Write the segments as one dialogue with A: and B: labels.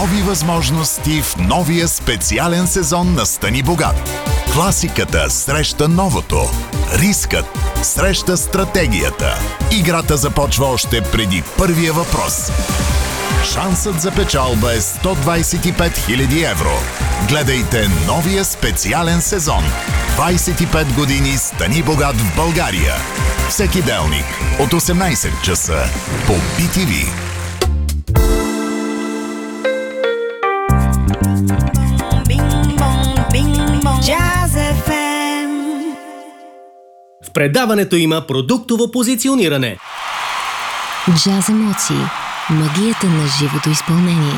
A: Нови възможности в новия специален сезон на Стани богат. Класиката среща новото. Рискът среща стратегията. Играта започва още преди първия въпрос. Шансът за печалба е 125 000 евро. Гледайте новия специален сезон. 25 години Стани богат в България. Всеки делник от 18 часа по BTV.
B: В предаването има продуктово позициониране.
C: Джаз емоции. Магията на живото изпълнение.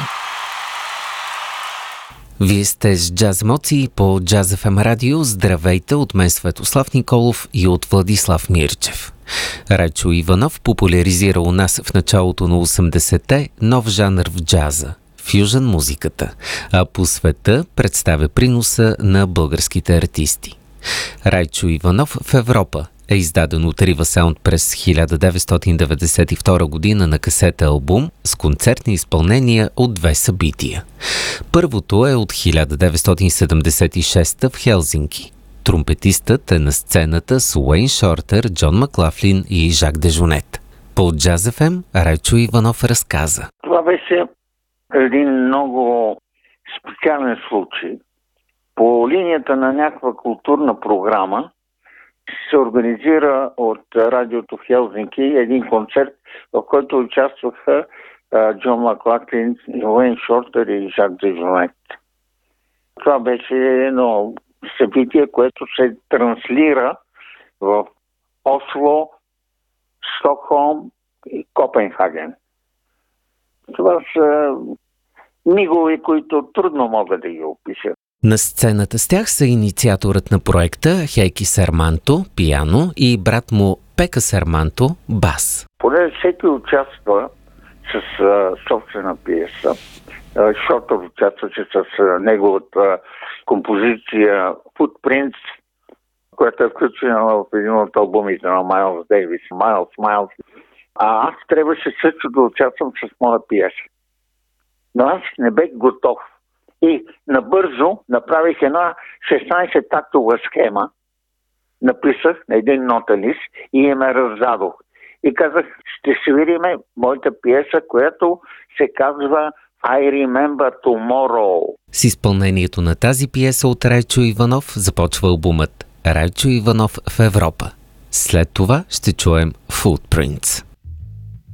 D: Вие сте с Джаз емоции по Jazz FM радио. Здравейте от мен Светослав Николов и от Владислав Мирчев. Райчо Иванов популяризира у нас в началото на 80-те нов жанр в джаза – фюжън музиката, а по света представя приноса на българските артисти. Райчо Иванов в Европа е издаден от Рива Саунд през 1992 година на касета албум с концертни изпълнения от две събития. Първото е от 1976 в Хелзинки. Тромпетистът е на сцената с Уейн Шортер, Джон Маклафлин и Жак Дежонет. По Jazz FM Райчо Иванов разказа.
E: Това беше един много специален случай. По линията на някаква културна програма се организира от радиото в Хелзинки един концерт, в който участваха Джон Маклафлин, Уейн Шортер и Жак Дежонет. Това беше едно събитие, което се транслира в Осло, Стокхолм и Копенхаген. Това са мигове, които трудно мога да ги опиша.
D: На сцената с тях са инициаторът на проекта Хейки Серманто, пиано, и брат му Пека Серманто, бас.
E: Понеже всеки участва с собствена пиеса, Шортер участваше с неговата композиция Footprints, която е включена в един от албумите на Майлз Дейвис, Майлз. А аз трябваше също да участвам с моя пиеса. Но аз не бех готов. И набързо направих една 16-тактова схема, написах на един нотен лист и я ме раздадох. И казах, ще се видиме моята пиеса, която се казва I Remember Tomorrow.
D: С изпълнението на тази пиеса от Райчо Иванов започва албумът Райчо Иванов в Европа. След това ще чуем Footprints.